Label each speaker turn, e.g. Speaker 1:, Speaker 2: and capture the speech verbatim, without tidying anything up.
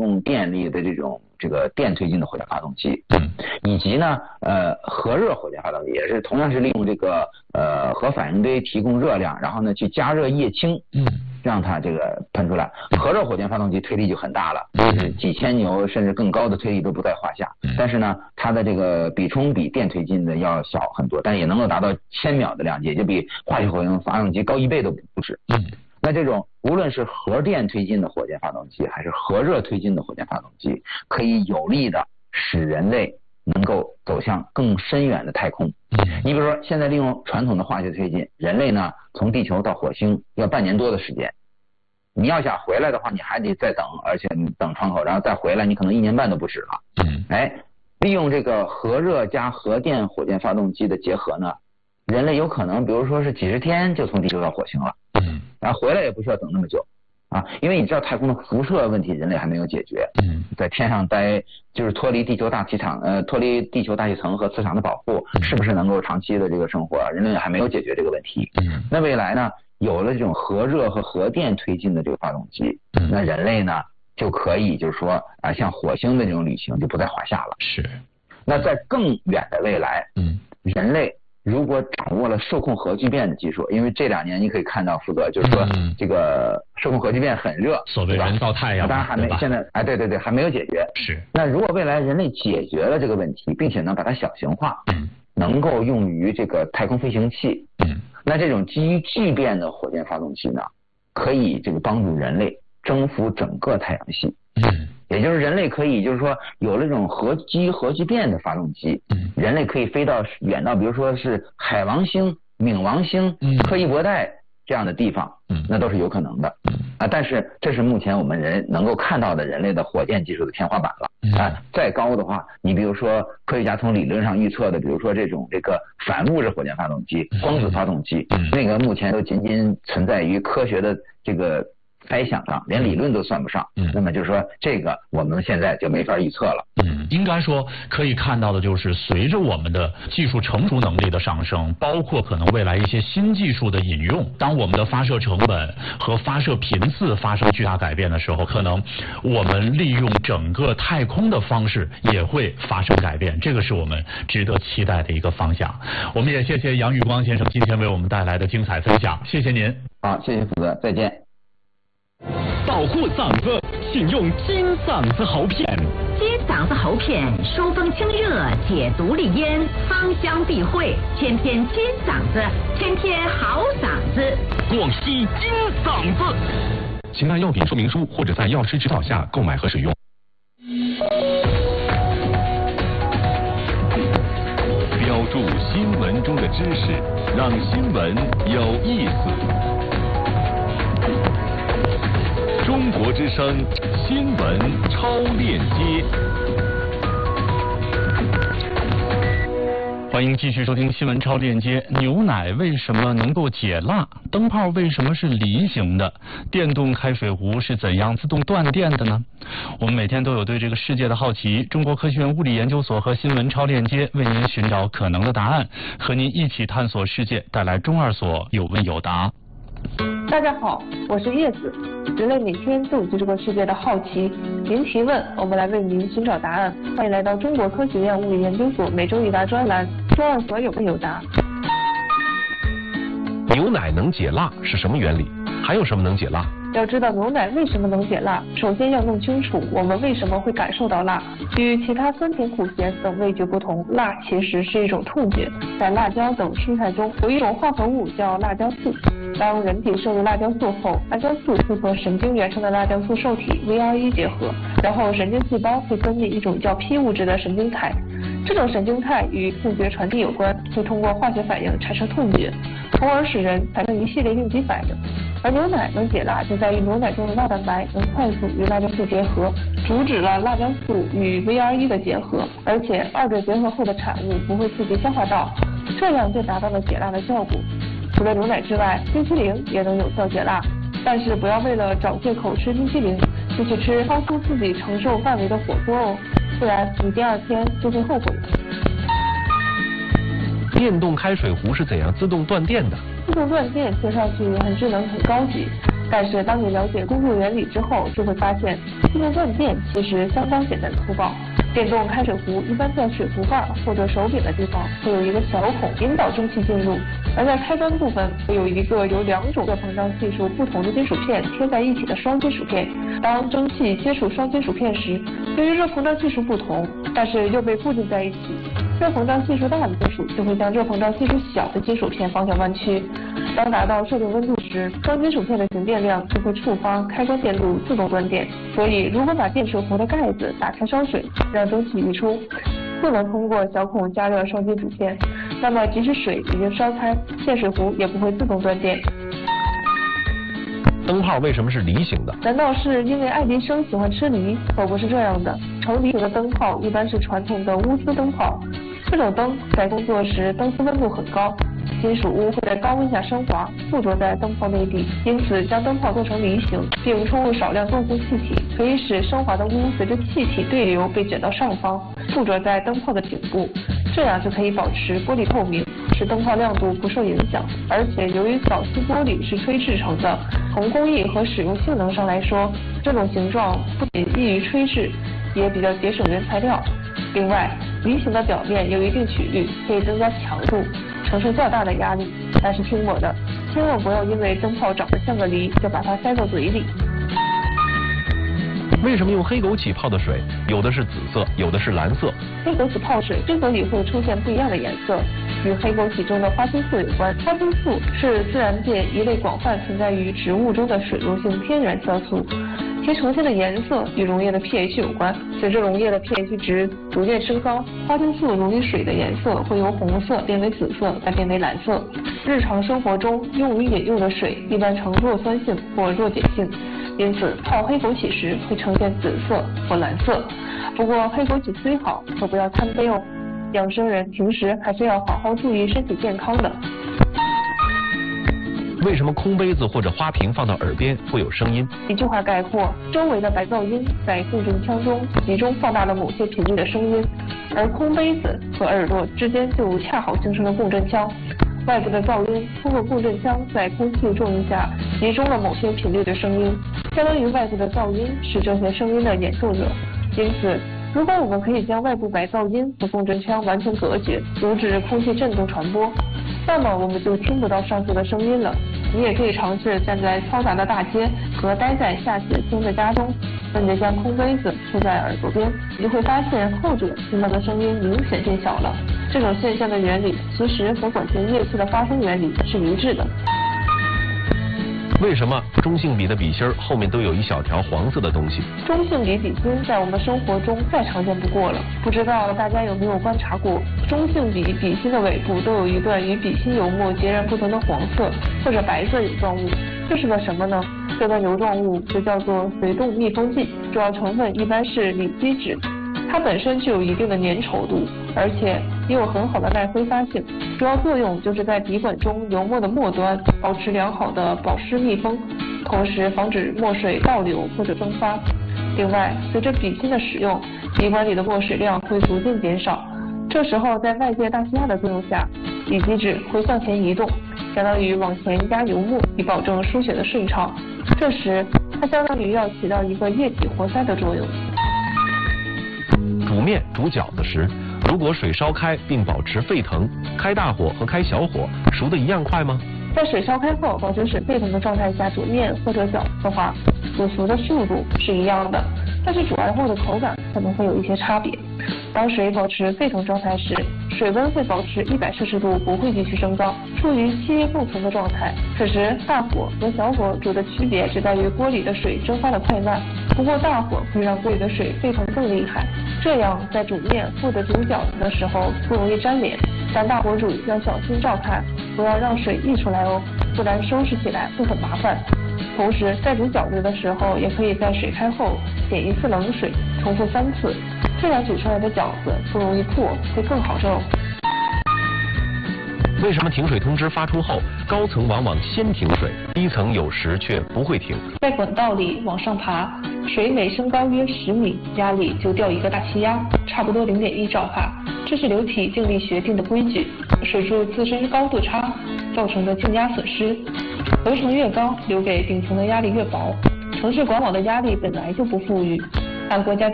Speaker 1: 供电力的这种这个电推进的火箭发动机，嗯，以及呢呃核热火箭发动机也是同样是利用这个呃核反应堆提供热量，然后呢去加热液氢，嗯，让它这个喷出来。核热火箭发动机推力就很大了，就是几千牛甚至更高的推力都不在话下，但是呢它的这个比冲比电推进的要小很多，但也能够达到千秒的量级，就比化学火箭发动机高一倍都不止。嗯，那这种无论是核电推进的火箭发动机还是核热推进的火箭发动机，可以有力的使人类能够走向更深远的太空。你比如说现在利用传统的化学推进，人类呢从地球到火星要半年多的时间，你要想回来的话你还得再等，而且你等窗口然后再回来你可能一年半都不止了。哎，利用这个核热加核电火箭发动机的结合呢，人类有可能比如说是几十天就从地球到火星了，嗯，然后回来也不需要等那么久啊，因为你知道太空的辐射问题人类还没有解决，嗯，在天上待就是脱离地球大气场呃脱离地球大气层和磁场的保护，是不是能够长期的这个生活，人类还没有解决这个问题。嗯，那未来呢有了这种核热和核电推进的这个发动机，嗯，那人类呢就可以就是说啊像火星的这种旅行就不在话下了。是，那在更远的未来，嗯，人类如果掌握了受控核聚变的技术，因为这两年你可以看到福哥就是说这个受控核聚变很热，
Speaker 2: 所谓人造太阳，
Speaker 1: 当然还没现在哎对对对还没有解决。是，那如果未来人类解决了这个问题，并且能把它小型化，嗯，能够用于这个太空飞行器，嗯，那这种基于聚变的火箭发动机呢，可以这个帮助人类征服整个太阳系。嗯，也就是人类可以就是说有了这种核基于核聚变的发动机，嗯，人类可以飞到远到比如说是海王星、冥王星、柯伊伯带这样的地方，嗯，那都是有可能的。嗯啊，但是这是目前我们人能够看到的人类的火箭技术的天花板了。嗯啊，再高的话，你比如说科学家从理论上预测的，比如说这种这个反物质火箭发动机、光子发动机，嗯，那个目前都仅仅存在于科学的这个猜想上，连理论都算不上。嗯，那么就是说这个我们现在就没法预测了。
Speaker 2: 嗯，应该说可以看到的就是随着我们的技术成熟能力的上升，包括可能未来一些新技术的引用，当我们的发射成本和发射频次发生巨大改变的时候，可能我们利用整个太空的方式也会发生改变，这个是我们值得期待的一个方向。我们也谢谢杨宇光先生今天为我们带来的精彩分享，谢谢您。
Speaker 1: 好，谢谢福哥，再见。
Speaker 3: 保护嗓子，请用金嗓子喉片。
Speaker 4: 金嗓子喉片，疏风清热，解毒利咽，芳香避秽，天天金嗓子，天天好嗓子。
Speaker 3: 广西金嗓子。请看药品说明书或者在药师指导下购买和使用。标注新闻中的知识，让新闻有意思。中国之声新闻超链接，
Speaker 2: 欢迎继续收听新闻超链接。牛奶为什么能够解辣？灯泡为什么是梨形的？电动开水壶是怎样自动断电的呢？我们每天都有对这个世界的好奇。中国科学院物理研究所和新闻超链接为您寻找可能的答案，和您一起探索世界，带来中二所有问有答。
Speaker 5: 大家好，我是叶子。人类每天都有对这个世界的好奇，您提问，我们来为您寻找答案。欢迎来到中国科学院物理研究所每周一答专栏，中二所有问有答。
Speaker 3: 牛奶能解辣是什么原理？还有什么能解辣？
Speaker 5: 要知道牛奶为什么能解辣，首先要弄清楚我们为什么会感受到辣。与其他酸甜苦咸等味觉不同，辣其实是一种痛觉。在辣椒等蔬菜中有一种化合物叫辣椒素。当人体摄入辣椒素后，辣椒素会和神经元上的辣椒素受体 V R 一 结合，然后神经细胞会分泌一种叫 P 物质的神经肽。这种神经肽与痛觉传递有关，会通过化学反应产生痛觉，从而使人产生一系列应激反应。而牛奶能解辣，就在于牛奶中的辣蛋白能快速与辣椒素结合，阻止了辣椒素与 V R 一 的结合，而且二者结合后的产物不会刺激消化道，这样就达到了解辣的效果。除了牛奶之外，冰淇淋也能有效解辣，但是不要为了找借口吃冰淇淋，就去吃超出自己承受范围的火锅哦，不然你第二天就会后悔。
Speaker 3: 电动开水壶是怎样自动断电的？
Speaker 5: 自动断电听上去很智能很高级， 但是当你了解工作原理之后，就会发现自动断电其实相当简单粗暴。电动开水壶一般在水壶盖或者手柄的地方会有一个小孔引导蒸汽进入，而在开关部分会有一个由两种热膨胀系数不同的金属片贴在一起的双金属片。当蒸汽接触双金属片时，由于热膨胀系数不同，但是又被固定在一起，热膨胀系数大的金属就会将热膨胀系数小的金属片方向弯曲。当达到设定温度时，双金属片的形电量就会触发开关电路自动断电。所以，如果把电水壶的盖子打开烧水，让蒸汽溢出，不能通过小孔加热双金属片，那么即使水已经烧开，电水壶也不会自动断电。
Speaker 6: 灯泡为什么是梨形的？
Speaker 5: 难道是因为爱迪生喜欢吃梨？可不是这样的。呈梨形的灯泡一般是传统的钨丝灯泡，这种灯在工作时灯丝温度很高，金属钨会在高温下升华，附着在灯泡内壁，因此将灯泡做成梨形，并冲入少量动性气体，可以使升华的钨随着气体对流被卷到上方，附着在灯泡的顶部，这样就可以保持玻璃透明，使灯泡亮度不受影响。而且由于早期玻璃是吹制成的，从工艺和使用性能上来说，这种形状不仅易于吹制，也比较节省原材料。另外，梨形的表面有一定曲率，可以增加强度，承受较大的压力。但是听我的，千万不要因为灯泡长得像个梨，就把它塞到嘴里。
Speaker 6: 为什么用黑枸杞泡的水，有的是紫色，有的是蓝色？
Speaker 5: 黑枸杞泡水之所以会出现不一样的颜色，与黑枸杞中的花青素有关。花青素是自然界一类广泛存在于植物中的水溶性天然色素，其呈现的颜色与溶液的 pH 有关。随着溶液的 pH 值逐渐升高，花青素溶于水的颜色会由红色变为紫色，再变为蓝色。日常生活中用于饮用的水一般呈弱酸性或弱碱性，因此泡黑枸杞时会呈现紫色或蓝色。不过黑枸杞虽好，可不要贪杯哦。养生人平时还是要好好注意身体健康的。
Speaker 6: 为什么空杯子或者花瓶放到耳边会有声音？
Speaker 5: 一句话概括，周围的白噪音在共振腔中集中放大了某些频率的声音，而空杯子和耳朵之间就恰好形成了共振腔。外部的噪音通过共振腔在空气作用下集中了某些频率的声音，相当于外部的噪音是这些声音的演奏者。因此，如果我们可以将外部白噪音和共振腔完全隔绝，阻止空气振动传播，那么我们就听不到上述的声音了。你也可以尝试站在嘈杂的大街和待在下雪天的家中，分别将空杯子贴在耳朵边，你就会发现后者听到的声音明显变小了。这种现象的原理其实和管弦乐器的发声原理是一致的。
Speaker 6: 为什么中性笔的笔芯后面都有一小条黄色的东西？
Speaker 5: 中性笔笔芯在我们生活中再常见不过了，不知道大家有没有观察过，中性笔笔芯的尾部都有一段与笔芯油墨截然不同的黄色或者白色油状物，这是个什么呢？这段油状物就叫做水动密封剂，主要成分一般是锂基质，它本身具有一定的粘稠度，而且也有很好的耐挥发性，主要作用就是在笔管中油墨的末端保持良好的保湿密封，同时防止墨水倒流或者蒸发。另外，随着笔芯的使用，笔管里的墨水量会逐渐减少，这时候在外界大气压的作用下，锂基质会向前移动，相当于往前压油墨，以保证书写的顺畅。这时，它相当于要起到一个液体活塞的作用。
Speaker 6: 煮面煮饺子时，如果水烧开并保持沸腾，开大火和开小火熟得一样快吗？
Speaker 5: 在水烧开后保持水沸腾的状态下煮面或者饺子的话，煮熟的速度是一样的，但是煮完后的口感可能会有一些差别。当水保持沸腾状态时，水温会保持一百摄氏度，不会继续升高，处于气液共存的状态。此时大火和小火煮的区别只在于锅里的水蒸发的快慢，不过大火会让锅里的水沸腾更厉害，这样在煮面或者煮饺子的时候不容易粘连。但大火煮要小心照看，不要让水溢出来哦，不然收拾起来会很麻烦。同时在煮饺子的时候，也可以在水开后点一次冷水，重复三次，这样煮出来的饺子不容易破，会更好吃哦。
Speaker 6: 为什么停水通知发出后，高层往往先停水，低层有时却不会停？
Speaker 5: 在管道里往上爬，水每升高约十米，压力就掉一个大气压，差不多零点一兆帕，这是流体静力学定的规矩。水柱自身高度差造成的静压损失， 楼层越高，留给顶层的压力越薄。城市管网的压力本来就不富裕，按国家